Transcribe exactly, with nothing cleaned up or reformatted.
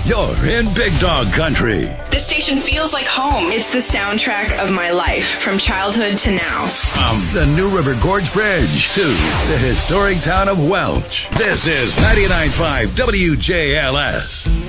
You're in Big Dog Country. This station feels like home. It's the soundtrack of my life, from childhood to now. From the New River Gorge Bridge to the historic town of Welch, this is ninety-nine point five W J L S.